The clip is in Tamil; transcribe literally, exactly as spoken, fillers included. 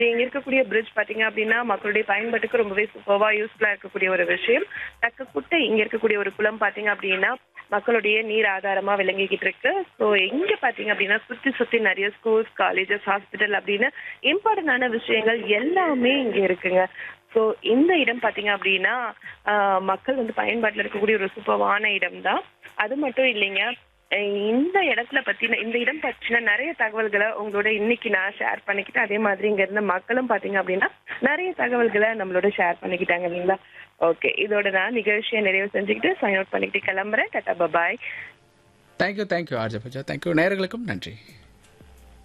இங்க இருக்கக்கூடிய பிரிட்ஜ் பாத்தீங்க அப்படின்னா மக்களுடைய பயன்பாட்டுக்கு ரொம்பவே சூப்பர்வா யூஸ்ஃபுல்லா இருக்கக்கூடிய ஒரு விஷயம். தக்கக்குட்டை இங்க இருக்கக்கூடிய ஒரு குளம் பாத்தீங்க அப்படின்னா மக்களுடைய நீர் ஆதாரமா விளங்கிக்கிட்டு இருக்கு. ஸோ இங்க பாத்தீங்க அப்படின்னா சுத்தி சுத்தி நிறைய ஸ்கூல்ஸ், காலேஜஸ், ஹாஸ்பிட்டல் அப்படின்னு இம்பார்ட்டன்டான விஷயங்கள் எல்லாமே இங்க இருக்குங்க. ஸோ இந்த இடம் பாத்தீங்க அப்படின்னா ஆஹ் மக்கள் வந்து பயன்பாட்டில் இருக்கக்கூடிய ஒரு சூப்பர்வான இடம் தான். அது மட்டும் இல்லைங்க. அஹ் இந்த இடத்துல பத்தின இந்த இடம் பற்றின நிறைய தகவல்களை உங்களோட இன்னைக்கு நான் ஷேர் பண்ணிக்கிட்டேன். அதே மாதிரி இங்க இருந்த மக்களும் பாத்தீங்க அப்படின்னா நிறைய தகவல்களை நம்மளோட ஷேர் பண்ணிக்கிட்டாங்க இல்லைங்களா? ஓகே, இதோட நான் நிகழ்ச்சியை நிறைவு செஞ்சுக்கிட்டு சைன் அவுட் பண்ணிக்கிட்டு கிளம்புறேன். Tata, bye bye. Thank you thank you RJ Pooja. Thank you. நேயர்களுக்கும் நன்றி.